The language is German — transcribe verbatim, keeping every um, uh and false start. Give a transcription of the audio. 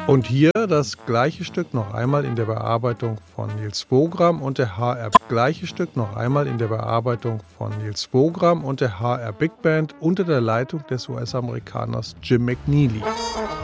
Und hier das gleiche Stück noch einmal in der Bearbeitung von Nils Wogram und der H R gleiche Stück noch einmal in der Bearbeitung von Nils Wogram und der H R Big Band unter der Leitung des U S-Amerikaners Jim McNeely.